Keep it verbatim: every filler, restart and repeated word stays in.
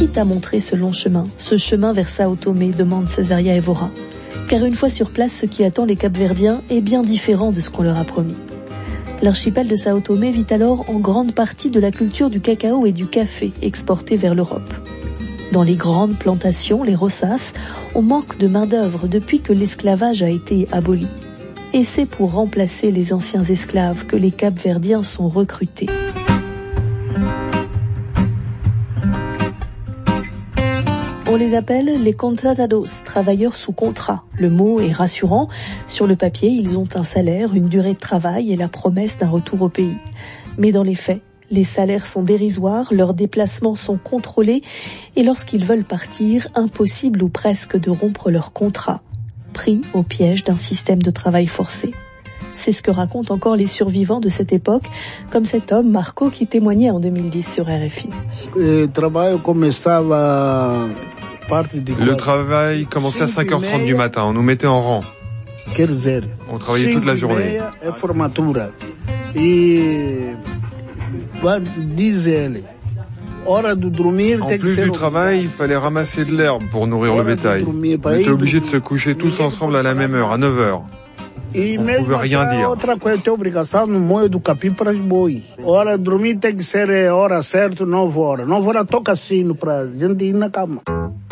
t'a montré ce long chemin, ce chemin vers Sao Tomé, demande Césaria Évora. Car une fois sur place, ce qui attend les Capverdiens est bien différent de ce qu'on leur a promis. L'archipel de Sao Tomé vit alors en grande partie de la culture du cacao et du café exportés vers l'Europe. Dans les grandes plantations, les roças, on manque de main-d'œuvre depuis que l'esclavage a été aboli. Et c'est pour remplacer les anciens esclaves que les Capverdiens sont recrutés. On les appelle les contratados, travailleurs sous contrat. Le mot est rassurant. Sur le papier, ils ont un salaire, une durée de travail et la promesse d'un retour au pays. Mais dans les faits, les salaires sont dérisoires, leurs déplacements sont contrôlés et lorsqu'ils veulent partir, impossible ou presque de rompre leur contrat, pris au piège d'un système de travail forcé. C'est ce que racontent encore les survivants de cette époque, comme cet homme, Marco, qui témoignait en deux mille dix sur R F I. Le travail commençait à cinq heures trente du matin, on nous mettait en rang. On travaillait toute la journée. En plus du travail, il fallait ramasser de l'herbe pour nourrir le bétail. On était obligés de se coucher tous ensemble à la même heure, à neuf heures. On ne pouvait rien dire. Hora de dormir tem que ser hora certa, nove horas. nove horas toca sino para a gente ir na cama.